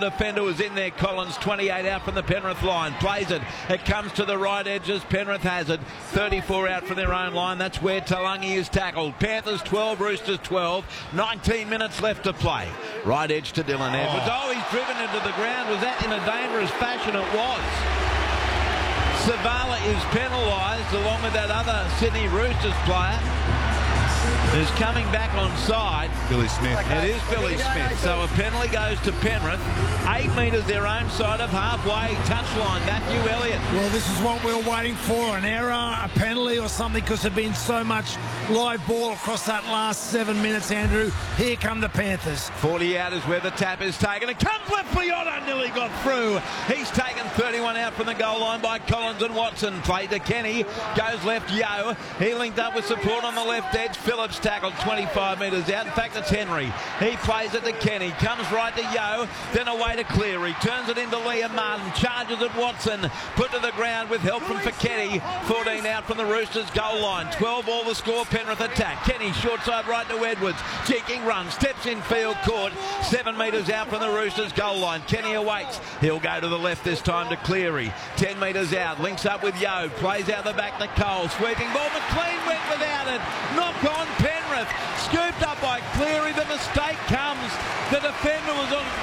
defender was in there. Collins, 28 out from the Penrith line. Plays it. It comes to the right edges. Penrith has it. 34 out from their own line. That's where Talangi is tackled. Panthers 12, Roosters 12. 19 minutes left to play. Right edge to Dylan Edwards. Oh, he's driven into the ground. Was that in a dangerous fashion? It was. Savala is penalised along with that other Sydney Roosters player who's coming back on side. Billy Smith. It is Billy Smith. So a penalty goes to Penrith. 8 metres their own side of halfway touchline. Matthew Elliott. Well, this is what we were waiting for. An error, a penalty or something, because there's been so much live ball across that last 7 minutes, Andrew. Here come the Panthers. 40 out is where the tap is taken. It comes left for Yoda. Nearly got through. He's taken 31 out from the goal line by Collins and Watson. Played to Kenny. Goes left, Yo. He linked up with support on the left edge. Phillips tackled 25 metres out. In fact, it's Henry. He plays it to Kenny. Comes right to Yo. Then away to Cleary. Turns it into Liam Martin. Charges at Watson. Put to the ground with help from Fiketti. 14 out from the Roosters goal line. 12 all the score. Penrith attack. Kenny short side right to Edwards. Cheeking run. Steps in field court. 7 metres out from the Roosters goal line. Kenny awaits. He'll go to the left this time to Cleary. 10 metres out. Links up with Yo. Plays out the back to Cole. Sweeping ball. McLean went without it. Knock on Penrith. Scooped up by Cleary. The mistake comes. The defender was on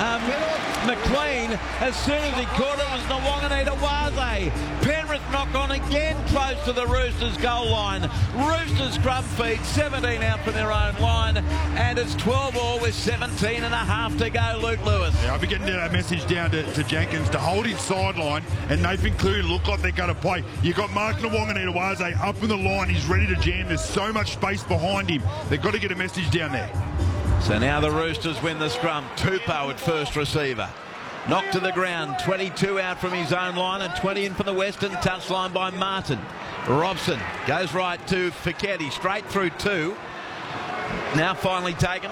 McLean. As soon as he caught it, was Nwanganita-Waze. Penrith knock on again close to the Roosters goal line. Roosters scrum feed. 17 out from their own line. And it's 12 all with 17 and a half to go. Luke Lewis. Yeah, I'll be getting a message down to Jenkins to hold his sideline, and Nathan Cleary look like they're going to play. You've got Mark Nwanganita-Waze up in the line. He's ready to jam. There's so much space behind him. They've got to get a message down there. So now the Roosters win the scrum. Tupou at first receiver. Knocked to the ground. 22 out from his own line and 20 in from the western touchline by Martin. Robson goes right to Fiketti. Straight through two. Now finally taken.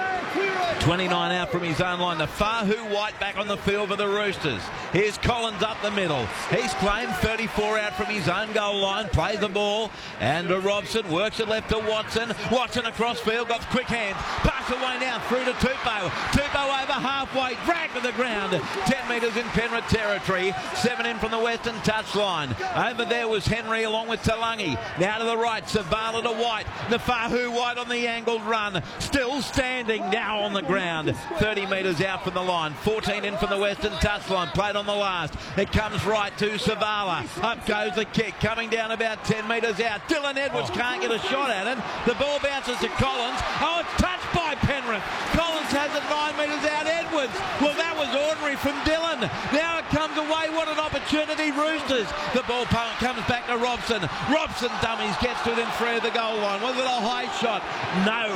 29 out from his own line. The Fahu White back on the field for the Roosters. Here's Collins up the middle. He's claimed 34 out from his own goal line. Plays the ball. And Robson works it left to Watson. Watson across field. Got quick hands. Pass away now through to Tupou. Tupou over halfway. Drag to the ground. 10 metres in Penrith territory. 7 in from the western touchline. Over there was Henry along with Talangi. Now to the right. Savala to White. The Fahu White on the angled run. Still standing now on the ground. 30 metres out from the line. 14 in from the western touchline. Played on the last. It comes right to Savala. Up goes the kick. Coming down about 10 metres out. Dylan Edwards can't get a shot at it. The ball bounces to Collins. Oh, it's touched by Penrith. Collins has it 9 metres out. Edwards. Well, that was ordinary from Dylan. Now it comes away. What an opportunity, Roosters. The ball comes back to Robson. Robson dummies. Gets to it in front of the goal line. Was it a high shot? No.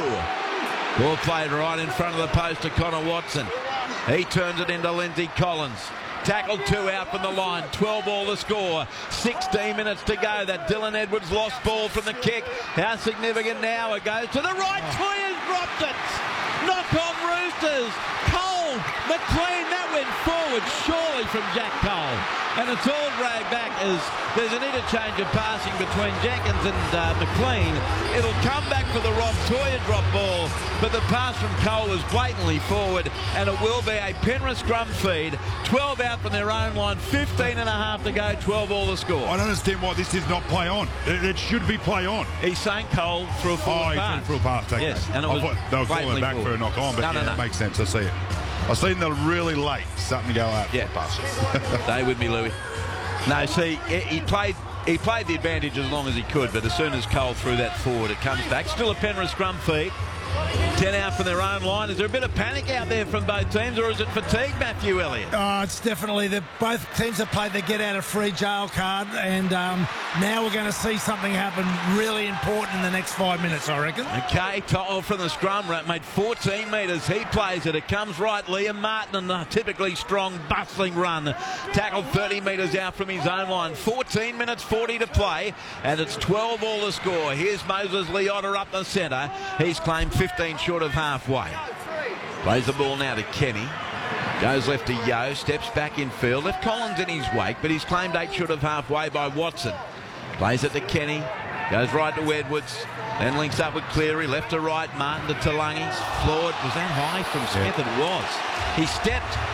Ball played right in front of the post to Connor Watson. He turns it into Lindsay Collins. Tackled 2 out from the line. 12 all the score. 16 minutes to go. That Dylan Edwards lost ball from the kick. How significant now? It goes to the right. Toyer's dropped it. Knock on Roosters. Cole. McLean. That went forward surely from Jack Cole. And it's all dragged back as there's an interchange of passing between Jenkins and McLean. It'll come back for the Rob Toyer drop ball, but the pass from Cole was blatantly forward, and it will be a Penrith scrum feed. 12 out from their own line, 15 and a half to go, 12 all the score. I don't understand why this is not play on. It should be play on. He's saying Cole through a forward pass. He threw a pass. Yes, and it was they were calling back for a knock on, but no. It makes sense. I see it. I've seen them really late starting to go out. Yeah, stay with me, Louis. No, see, he played the advantage as long as he could, but as soon as Cole threw that forward, it comes back. Still a Penrith scrum feed. 10 out from their own line. Is there a bit of panic out there from both teams, or is it fatigue, Matthew Elliott? Oh, it's definitely that both teams have played the get-out-of-free jail card, and now we're going to see something happen really important in the next 5 minutes, I reckon. Okay, To'o from the scrum made 14 metres. He plays it. It comes right. Liam Martin on the typically strong, bustling run. Tackled 30 metres out from his own line. 14 minutes 40 to play, and it's 12 all the score. Here's Moses Leota up the centre. He's claimed 15 short of halfway. Plays the ball now to Kenny. Goes left to Yo. Steps back in field. Left Collins in his wake, but he's claimed 8 short of halfway by Watson. Plays it to Kenny. Goes right to Edwards. Then links up with Cleary. Left to right. Martin to Talangi. Floored. Was that high from Smith? Yeah. It was. He stepped